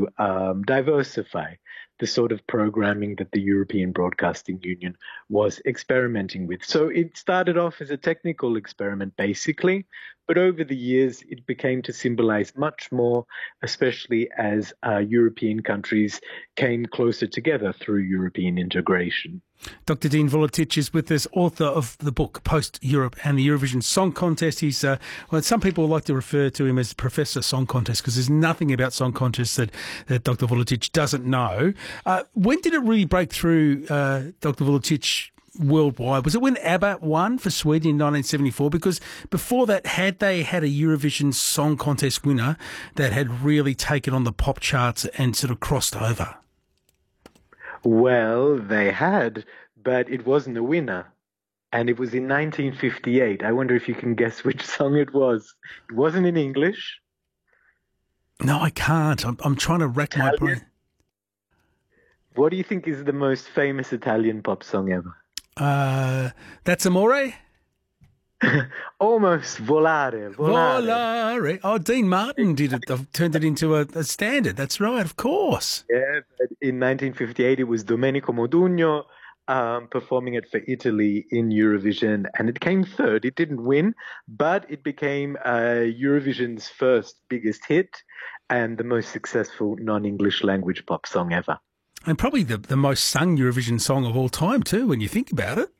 to diversify the sort of programming that the European Broadcasting Union was experimenting with. So it started off as a technical experiment, basically, but over the years it became to symbolize much more, especially as European countries came closer together through European integration. Dr. Dean Vuletic is with us, author of the book Post-Europe and the Eurovision Song Contest. He's, well, some people like to refer to him as Professor Song Contest because there's nothing about song contests that Dr. Vuletic doesn't know. When did it really break through, Dr. Vuletic, worldwide? Was it when ABBA won for Sweden in 1974? Because before that, had they had a Eurovision Song Contest winner that had really taken on the pop charts and sort of crossed over? Well, they had, but it wasn't a winner. And it was in 1958. I wonder if you can guess which song it was. It wasn't in English. No, I can't. I'm trying to rack my brain. What do you think is the most famous Italian pop song ever? That's Amore? Almost. Volare. Volare. Oh, Dean Martin did it. Turned it into a standard. That's right, of course. Yeah, but in 1958 it was Domenico Modugno performing it for Italy in Eurovision, and it came third. It didn't win, but it became Eurovision's first biggest hit and the most successful non-English language pop song ever. And probably the most sung Eurovision song of all time too, when you think about it.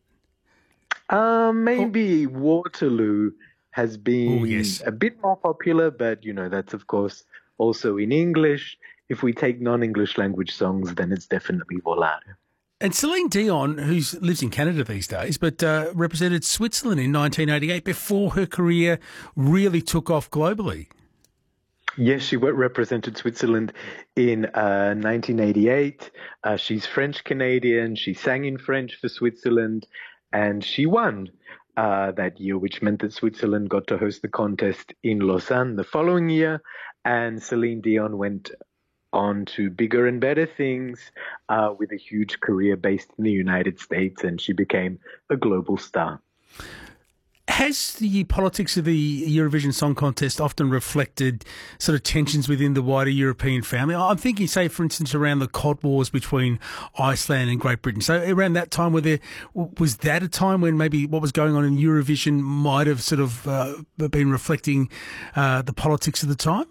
Maybe Waterloo has been a bit more popular, but, you know, that's, of course, also in English. If we take non-English language songs, then it's definitely Volare. And Celine Dion, who lives in Canada these days, but represented Switzerland in 1988 before her career really took off globally. Yes, she represented Switzerland in 1988. She's French-Canadian. She sang in French for Switzerland. And she won that year, which meant that Switzerland got to host the contest in Lausanne the following year. And Celine Dion went on to bigger and better things with a huge career based in the United States, and she became a global star. Has the politics of the Eurovision Song Contest often reflected sort of tensions within the wider European family? I'm thinking, say, for instance, around the Cold Wars between Iceland and Great Britain. So around that time, was that a time when maybe what was going on in Eurovision might have sort of been reflecting the politics of the time?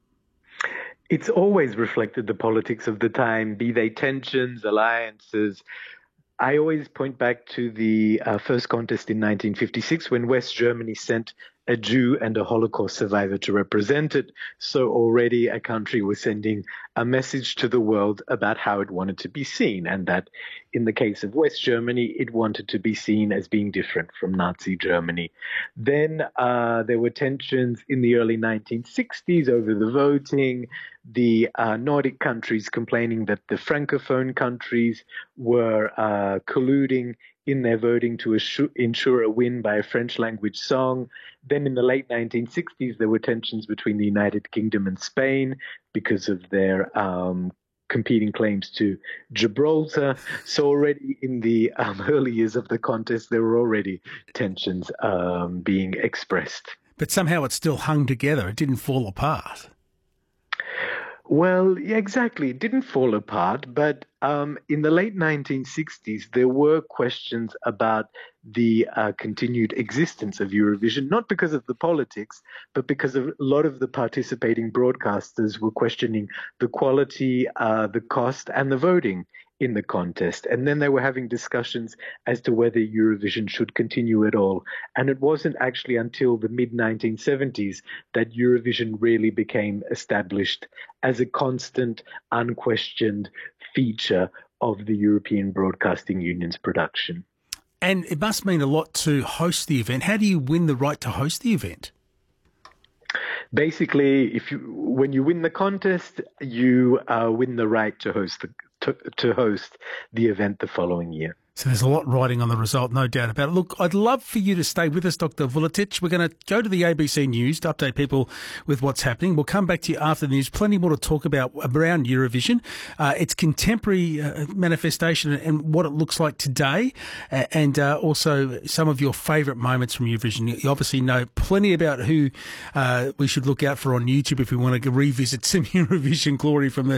It's always reflected the politics of the time, be they tensions, alliances. I always point back to the first contest in 1956 when West Germany sent a Jew and a Holocaust survivor to represent it. So already a country was sending a message to the world about how it wanted to be seen, and that in the case of West Germany, it wanted to be seen as being different from Nazi Germany. Then there were tensions in the early 1960s over the voting, the Nordic countries complaining that the Francophone countries were colluding in their voting to ensure a win by a French language song. Then in the late 1960s, there were tensions between the United Kingdom and Spain because of their competing claims to Gibraltar. So already in the early years of the contest, there were already tensions being expressed. But somehow it still hung together. It didn't fall apart. Well, yeah, exactly. It didn't fall apart, but in the late 1960s, there were questions about the continued existence of Eurovision, not because of the politics, but because of a lot of the participating broadcasters were questioning the quality, the cost, and the voting in the contest. And then they were having discussions as to whether Eurovision should continue at all. And it wasn't actually until the mid-1970s that Eurovision really became established as a constant, unquestioned feature of the European Broadcasting Union's production. And it must mean a lot to host the event. How do you win the right to host the event? Basically, when you win the contest, you win the right to host the event the following year. So there's a lot riding on the result, no doubt about it. Look, I'd love for you to stay with us, Dr. Vuletic. We're going to go to the ABC News to update people with what's happening. We'll come back to you after the news. Plenty more to talk about around Eurovision, its contemporary manifestation and what it looks like today, and also some of your favourite moments from Eurovision. You obviously know plenty about who we should look out for on YouTube if we want to revisit some Eurovision glory from the